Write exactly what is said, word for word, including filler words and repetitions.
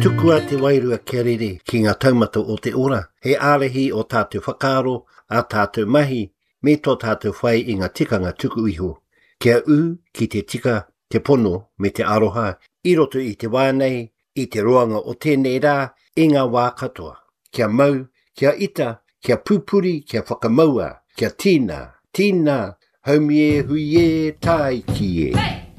tukua te wairua kia rere ki ngā taumata o te ora. He ārehi o tātou whakaaro, a tātou mahi, me tō tātou whai i ngā tikanga tuku iho. Kia u ki te tika, te pono me te aroha, i roto i te wānei, i te roanga o tēnei rā, i ngā wā katoa. Kia mau, kia ita, kia pupuri, kia whakamaua, kia tīna, tīna, haumie huie tai ki e. Hey!